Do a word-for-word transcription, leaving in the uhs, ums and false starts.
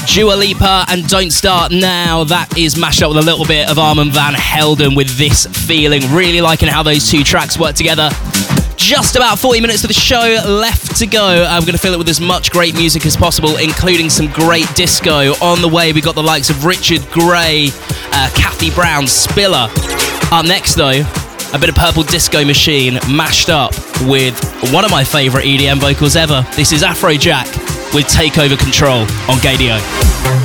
Dua Lipa and Don't Start Now. That is mashed up with a little bit of Armand van Helden with This Feeling. Really liking how those two tracks work together. Just about forty minutes of the show left to go. I'm going to fill it with as much great music as possible, including some great disco. On the way, we got the likes of Richard Gray, uh, Kathy Brown, Spiller. Up next, though, a bit of Purple Disco Machine mashed up with one of my favourite E D M vocals ever. This is Afrojack with Take Over Control on Gadio.